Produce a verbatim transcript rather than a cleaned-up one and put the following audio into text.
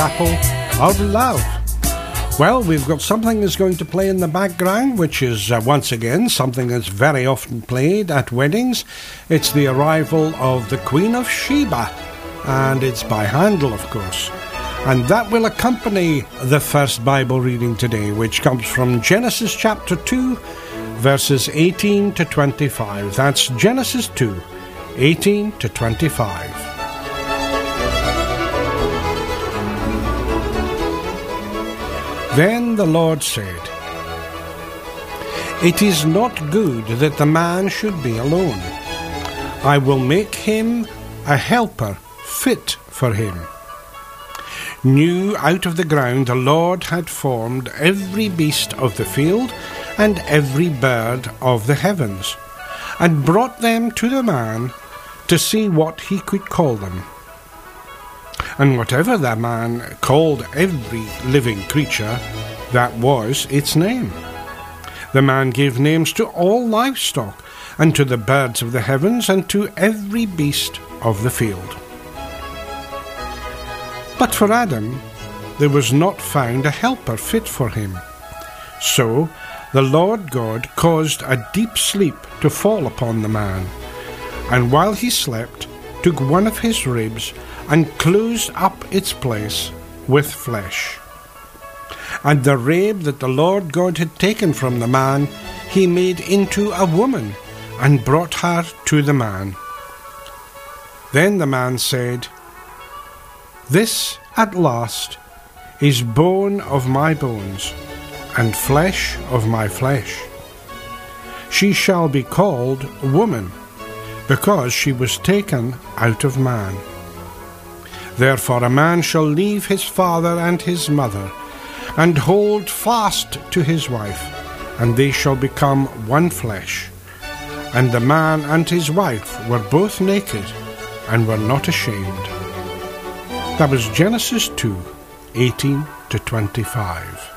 Chapel of Love. Well, we've got something that's going to play in the background, which is, uh, once again, something that's very often played at weddings. It's the arrival of the Queen of Sheba, and it's by Handel, of course. And that will accompany the first Bible reading today, which comes from Genesis chapter two, verses eighteen to twenty-five. That's Genesis two, eighteen to twenty-five. Then the Lord said, "It is not good that the man should be alone. I will make him a helper fit for him." New out of the ground the Lord had formed every beast of the field and every bird of the heavens, and brought them to the man to see what he could call them. And whatever the man called every living creature, that was its name. The man gave names to all livestock, and to the birds of the heavens, and to every beast of the field. But for Adam there was not found a helper fit for him. So the Lord God caused a deep sleep to fall upon the man, and while he slept, took one of his ribs and closed up its place with flesh. And the rib that the Lord God had taken from the man he made into a woman, and brought her to the man. Then the man said, "This at last is bone of my bones, and flesh of my flesh. She shall be called woman, because she was taken out of man. Therefore a man shall leave his father and his mother, and hold fast to his wife, and they shall become one flesh. And the man and his wife were both naked, and were not ashamed." That was Genesis two, eighteen to twenty-five.